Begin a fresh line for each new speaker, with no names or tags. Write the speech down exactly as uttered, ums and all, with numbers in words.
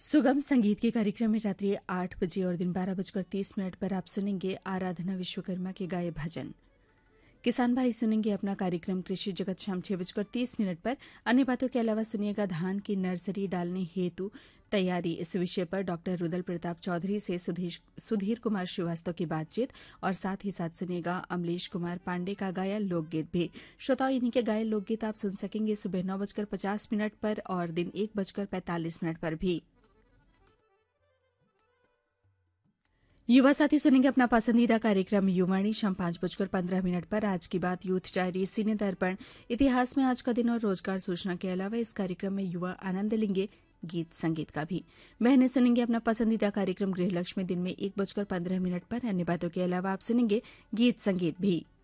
सुगम संगीत के कार्यक्रम में रात्रि आठ बजे और दिन बारह बजकर तीस मिनट पर आप सुनेंगे आराधना विश्वकर्मा के गाये भजन। किसान भाई सुनेंगे अपना कार्यक्रम कृषि जगत शाम छह बजकर तीस मिनट पर। अन्य बातों के अलावा सुनिएगा धान की नर्सरी डालने हेतु तैयारी, इस विषय पर डॉक्टर रुदल प्रताप चौधरी से सुधीर, सुधीर कुमार श्रीवास्तव की बातचीत और साथ ही साथ सुनिएगा अमलेश कुमार पांडे का गाया लोकगीत भी। श्रोताओं, इन्हीं के गाये लोकगीत आप सुन सकेंगे सुबह नौ बजकर पचास मिनट पर और दिन एक बजकर पैंतालीस मिनट पर भी। युवा साथी सुनेंगे अपना पसंदीदा कार्यक्रम युवाणी शाम पांच बजकर पंद्रह मिनट पर। आज की बात, यूथ डायरी, सिने दर्पण, इतिहास में आज का दिन और रोजगार सूचना के अलावा इस कार्यक्रम में युवा आनंद लेंगे गीत संगीत का भी। बहनें सुनेंगे अपना पसंदीदा कार्यक्रम गृहलक्ष्मी दिन में एक बजकर पंद्रह मिनट पर। अन्य बातों के अलावा आप सुनेंगे गीत संगीत भी।